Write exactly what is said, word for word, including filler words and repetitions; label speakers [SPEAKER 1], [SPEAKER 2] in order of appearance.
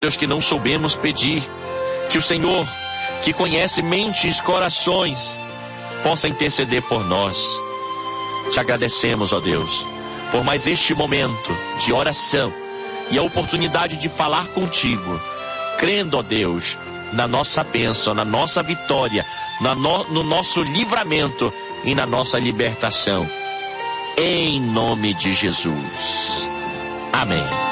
[SPEAKER 1] Deus, que não soubemos pedir, que o Senhor, que conhece mentes e corações, possa interceder por nós. Te agradecemos, ó Deus, por mais este momento de oração e a oportunidade de falar contigo, crendo, ó Deus, na nossa bênção, na nossa vitória, na no, no nosso livramento e na nossa libertação. Em nome de Jesus. Amém.